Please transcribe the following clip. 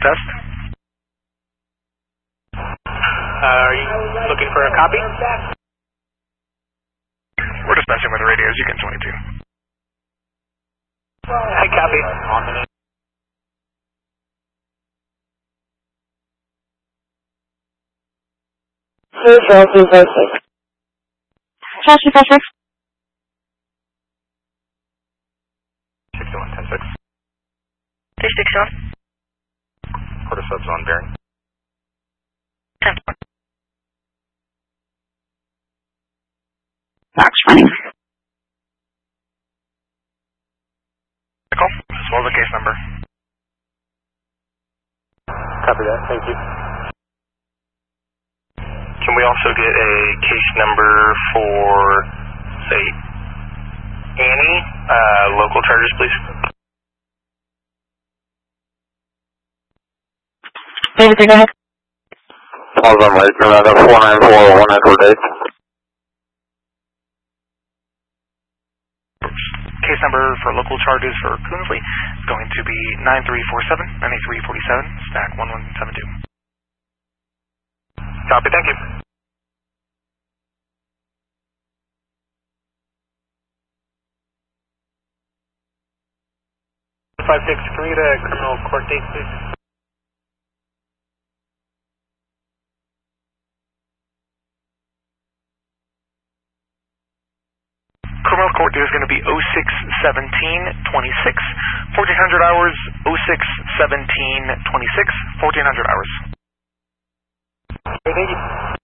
test. Are you looking for a copy? We're dispensing with the radios. You can 22. Hi, copy. Chelsea 56. 61, 10-6. 361. Quarter subs on bearing. 10. Box running. Nicole, as well as the case number. Copy that, thank you. Can we also get a case number for, say, Annie, local charges, please? David, go ahead. Hold on, wait, 494 Edward 8. Case number for local charges for Coonsley is going to be 9347, 9347, stack 1172. Copy, thank you. Can we get a criminal court date, please? Criminal court date is going to be 06-17-26, 1400 hours, 06-17-26, 1400 hours. Thank you.